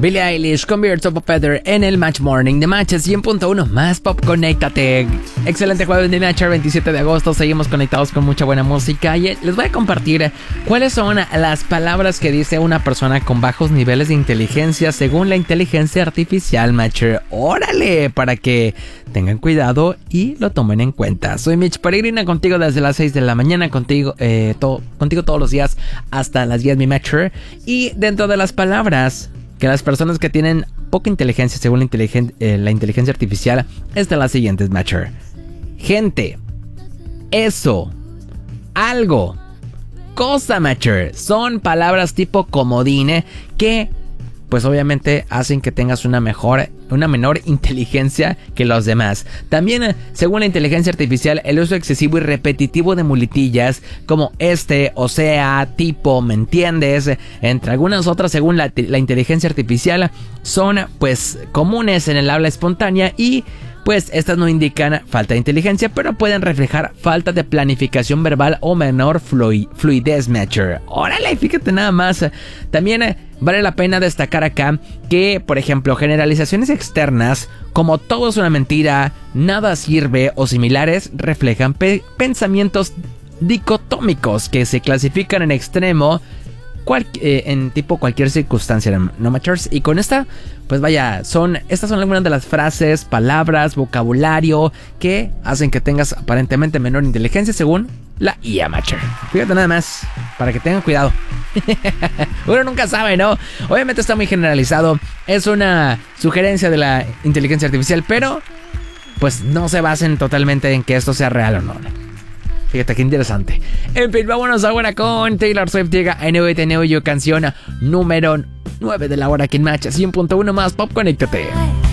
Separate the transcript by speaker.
Speaker 1: Billie Eilish con Birds of a Feather en el Match Morning de Match 100.1 más pop. Conéctate. Excelente jueves de Match, 27 de agosto. Seguimos conectados con mucha buena música y les voy a compartir cuáles son las palabras que dice una persona con bajos niveles de inteligencia según la inteligencia artificial, Matcher. ¡Órale! Para que tengan cuidado y lo tomen en cuenta. Soy Mitch Peregrina, contigo desde las 6 de la mañana, contigo todos los días hasta las 10, mi Matcher. Y dentro de las palabras que las personas que tienen poca inteligencia según la inteligencia artificial es de las siguientes, Matcher: gente, eso, algo, cosa, Matcher. Son palabras tipo comodine que pues obviamente hacen que tengas una menor inteligencia que los demás. También, según la inteligencia artificial, el uso excesivo y repetitivo de muletillas como o sea, tipo, ¿me entiendes?, entre algunas otras, según la inteligencia artificial, son pues comunes en el habla espontánea y pues estas no indican falta de inteligencia, pero pueden reflejar falta de planificación verbal o menor fluidez, Matcher. Órale, fíjate nada más. También vale la pena destacar acá que, por ejemplo, generalizaciones externas como todo es una mentira, nada sirve o similares reflejan pensamientos dicotómicos que se clasifican en extremo en tipo cualquier circunstancia, ¿no, Matchers? Y con esta, pues vaya, estas son algunas de las frases, palabras, vocabulario que hacen que tengas aparentemente menor inteligencia según la IA, Matcher. Fíjate nada más, para que tengan cuidado. Uno nunca sabe, ¿no? Obviamente está muy generalizado, es una sugerencia de la inteligencia artificial, pero pues no se basen totalmente en que esto sea real o no. Fíjate qué interesante. En fin, vámonos ahora con Taylor Swift. Llega a NWTNU, canción número 9 de la hora aquí en Match 100.1 más pop. Conéctate.